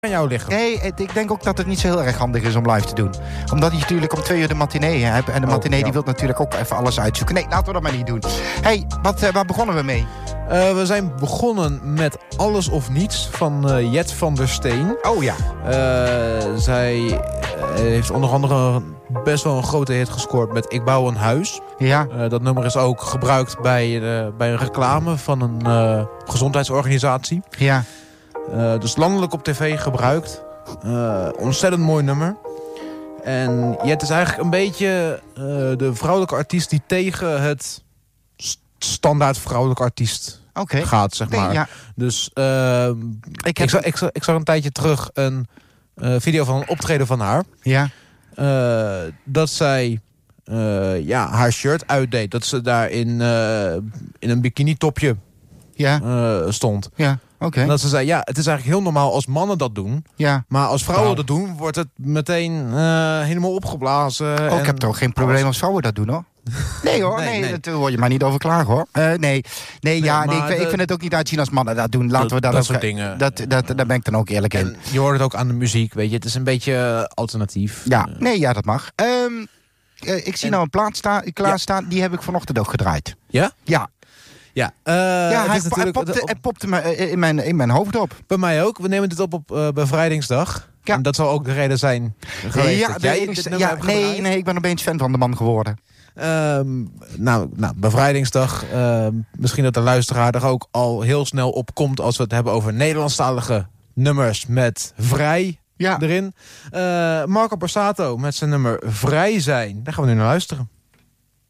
aan jou liggen. Nee, ik denk ook dat het niet zo heel erg handig is om live te doen. Omdat je natuurlijk om 2 uur de matinee hebt. En de matinee die wil natuurlijk ook even alles uitzoeken. Nee, laten we dat maar niet doen. Hey, waar begonnen we mee? We zijn begonnen met Alles of Niets van Jet van der Steen. Oh ja. Zij heeft onder andere best wel een grote hit gescoord met Ik bouw een huis. Ja. Dat nummer is ook gebruikt bij een reclame van een gezondheidsorganisatie. Ja. Dus landelijk op tv gebruikt. Ontzettend mooi nummer. En Jet is eigenlijk een beetje de vrouwelijke artiest die tegen het standaard vrouwelijke artiest gaat, zeg maar. Nee, ja. Dus ik zag een tijdje terug een video van een optreden van haar. Ja. Dat zij haar shirt uitdeed. Dat ze daar in een bikini topje stond. Ja. Okay. En dat ze zei, het is eigenlijk heel normaal als mannen dat doen. Ja. Maar als vrouwen dat doen, wordt het meteen helemaal opgeblazen. Ik heb toch geen probleem als vrouwen dat doen, hoor. Nee hoor, nee. Daar hoor je maar niet over klagen, hoor. Ik vind het ook niet uitzien als mannen dat doen. Laten we dat soort dingen. Daar ben ik dan ook eerlijk in. Je hoort het ook aan de muziek, weet je. Het is een beetje alternatief. Ja, dat mag. Ik zie nou een plaat klaarstaan. Die heb ik vanochtend ook gedraaid. Ja? Ja. Ja, hij popte me in mijn hoofd op. Bij mij ook. We nemen dit op Bevrijdingsdag. Ja. En dat zal ook de reden zijn geweest dat jij dit nummer hebt gedraaid. Nee, ik ben opeens fan van de man geworden. Bevrijdingsdag. Misschien dat de luisteraar er ook al heel snel op komt als we het hebben over Nederlandstalige nummers met vrij erin. Marco Borsato met zijn nummer Vrij Zijn. Daar gaan we nu naar luisteren.